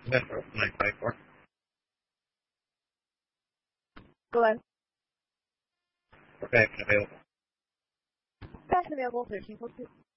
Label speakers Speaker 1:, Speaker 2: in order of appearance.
Speaker 1: Metro 954.
Speaker 2: Glenn.
Speaker 1: Perfection available.
Speaker 2: Faction available 1342.